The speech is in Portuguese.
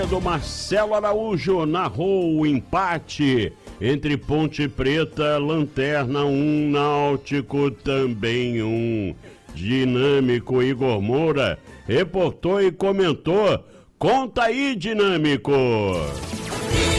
do Marcelo Araújo narrou o empate entre Ponte Preta, Lanterna 1, Náutico também 1. Dinâmico Igor Moura reportou e comentou. Conta aí, Dinâmico!